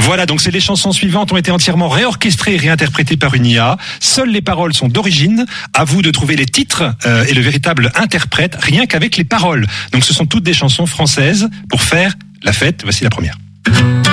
Voilà, donc les chansons suivantes ont été entièrement réorchestrées et réinterprétées par une IA. Seules les paroles sont d'origine. À vous de trouver les titres et le véritable interprète, rien qu'avec les paroles. Donc ce sont toutes des chansons françaises pour faire la fête. Voici la première.